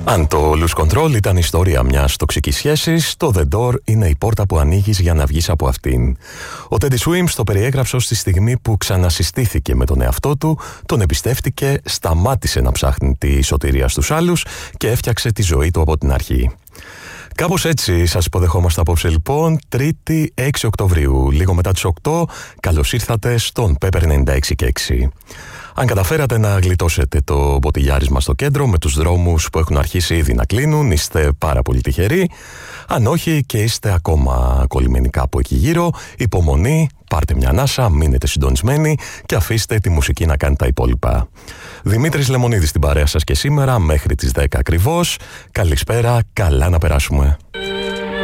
Αν το lose control ήταν ιστορία μιας τοξικής σχέσης, το The Door είναι η πόρτα που ανοίγεις για να βγεις από αυτήν. Ο Teddy Swims το περιέγραψε στη στιγμή που ξανασυστήθηκε με τον εαυτό του, τον εμπιστεύτηκε, σταμάτησε να ψάχνει τη σωτηρία στους άλλους και έφτιαξε τη ζωή του από την αρχή. Κάπως έτσι σας υποδεχόμαστε απόψε λοιπόν, Τρίτη 6 Οκτωβρίου, λίγο μετά τις 8, καλώς ήρθατε στον Pepper 96,6. Αν καταφέρατε να γλιτώσετε το μποτιλιάρισμα στο κέντρο με τους δρόμους που έχουν αρχίσει ήδη να κλείνουν, είστε πάρα πολύ τυχεροί. Αν όχι και είστε ακόμα κολλημένοι κάπου εκεί γύρω, υπομονή, πάρτε μια ανάσα, μείνετε συντονισμένοι και αφήστε τη μουσική να κάνει τα υπόλοιπα. Δημήτρης Λεμονίδης στην παρέα σας και σήμερα μέχρι τις 10 ακριβώς. Καλησπέρα, καλά να περάσουμε.